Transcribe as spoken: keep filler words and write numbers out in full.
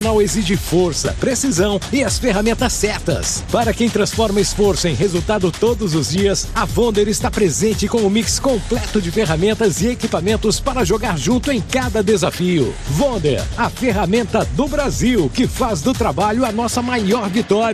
Exige força, precisão e as ferramentas certas. Para quem transforma esforço em resultado todos os dias, a Wonder está presente com um mix completo de ferramentas e equipamentos para jogar junto em cada desafio. Wonder, a ferramenta do Brasil que faz do trabalho a nossa maior vitória.